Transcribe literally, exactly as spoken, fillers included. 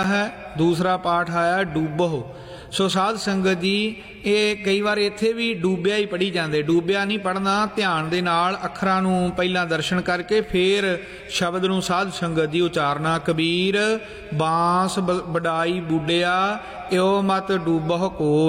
है। दूसरा पाठ आया डूबो। सो साध संगत जी ये कई बार इत्थे भी डूबिया ही पढ़ी जाते, डूबिया नहीं पढ़ना, ध्यान दे नाल अखरां नूं पहलां दर्शन करके फिर शब्द नूं साध संगत जी उचारना। कबीर बांस बडाई बूढ़िया, इो मत डूबो को।